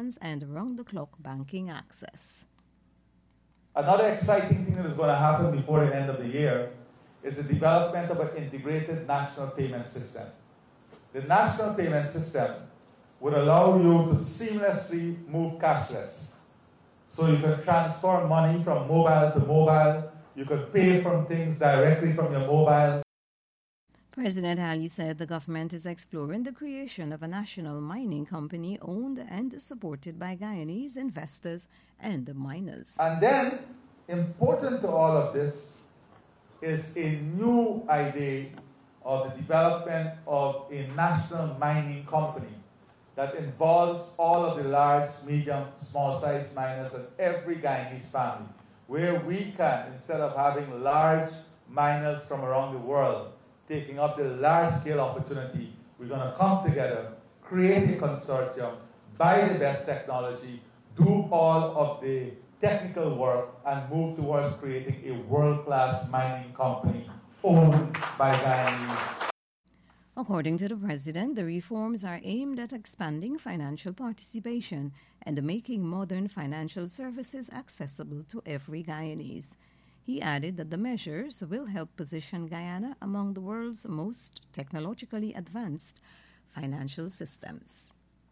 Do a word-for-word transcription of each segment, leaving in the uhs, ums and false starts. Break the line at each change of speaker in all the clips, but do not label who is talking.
funds and round-the-clock banking access.
Another exciting thing that is going to happen before the end of the year is the development of an integrated national payment system. The national payment system would allow you to seamlessly move cashless. So you can transfer money from mobile to mobile. You can pay from things directly from your mobile.
President Ali said the government is exploring the creation of a national mining company owned and supported by Guyanese investors and miners.
And then, important to all of this is a new idea of the development of a national mining company that involves all of the large, medium, small-sized miners and every Guyanese family, where we can, instead of having large miners from around the world taking up the large-scale opportunity, we're going to come together, create a consortium, buy the best technology, do all of the technical work, and move towards creating a world-class mining company owned by Guyanese.
According to the president, the reforms are aimed at expanding financial participation and making modern financial services accessible to every Guyanese. He added that the measures will help position Guyana among the world's most technologically advanced financial systems.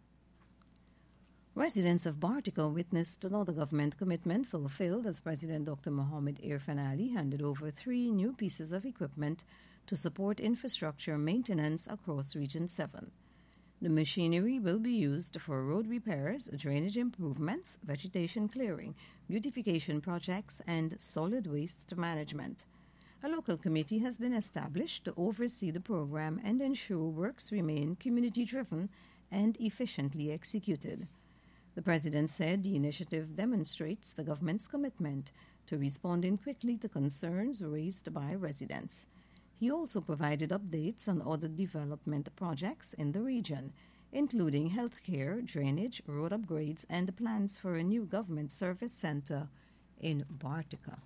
Residents of Bartica witnessed another government commitment fulfilled as President Doctor Mohamed Irfan Ali handed over three new pieces of equipment to support infrastructure maintenance across Region seven. The machinery will be used for road repairs, drainage improvements, vegetation clearing, beautification projects, and solid waste management. A local committee has been established to oversee the program and ensure works remain community-driven and efficiently executed. The president said the initiative demonstrates the government's commitment to responding quickly to concerns raised by residents. He also provided updates on other development projects in the region, including healthcare, drainage, road upgrades, and plans for a new government service center in Bartica.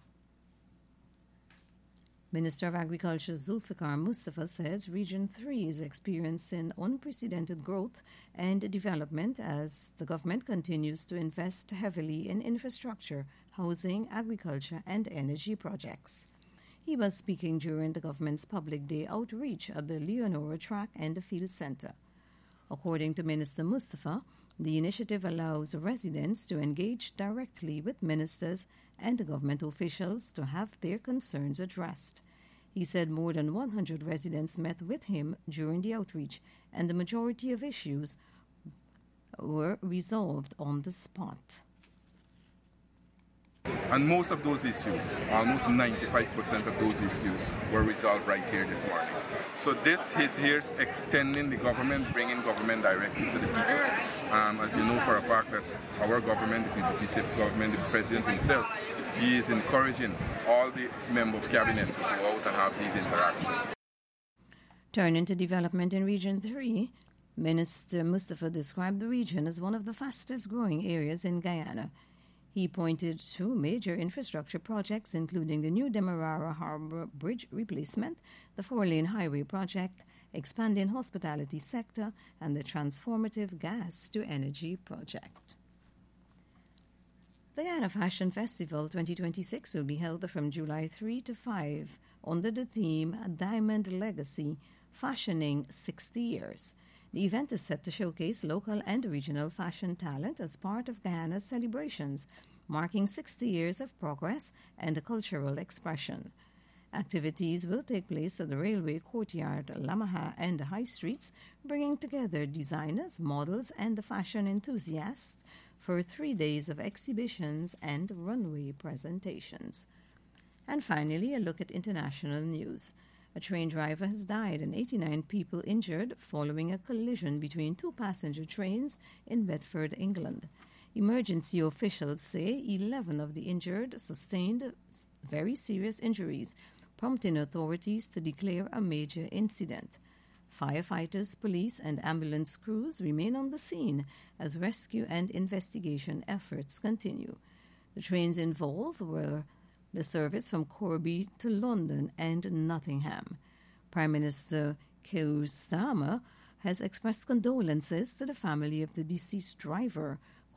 Minister of Agriculture Zulfikar Mustafa says Region three is experiencing unprecedented growth and development as the government continues to invest heavily in infrastructure, housing, agriculture, and energy projects. He was speaking during the government's Public Day outreach at the Leonora Track and Field Center. According to Minister Mustafa, the initiative allows residents to engage directly with ministers and government officials to have their concerns addressed. He said more than one hundred residents met with him during the outreach, and the majority of issues were resolved on the spot.
And most of those issues, almost ninety-five percent of those issues, were resolved right here this morning. So this is here extending the government, bringing government directly to the people. Um, as you know for a fact that our government, the P D P C government, the president himself, he is encouraging all the members of cabinet to go out and have these interactions.
Turning to development in Region three, Minister Mustafa described the region as one of the fastest growing areas in Guyana. He pointed to major infrastructure projects, including the new Demerara Harbor Bridge replacement, the four-lane highway project, expanding hospitality sector, and the transformative gas-to-energy project. The Guyana Fashion Festival twenty twenty-six will be held from July third to fifth under the theme Diamond Legacy, Fashioning sixty years. The event is set to showcase local and regional fashion talent as part of Guyana's celebrations, marking sixty years of progress and cultural expression. Activities will take place at the Railway Courtyard, Lamaha, and High Streets, bringing together designers, models, and fashion enthusiasts for three days of exhibitions and runway presentations. And finally, a look at international news. A train driver has died and eighty-nine people injured following a collision between two passenger trains in Bedford, England. Emergency officials say eleven of the injured sustained very serious injuries, prompting authorities to declare a major incident. Firefighters, police, and ambulance crews remain on the scene as rescue and investigation efforts continue. The trains involved were the service from Corby to London and Nottingham. Prime Minister Keir Starmer has expressed condolences to the family of the deceased driver,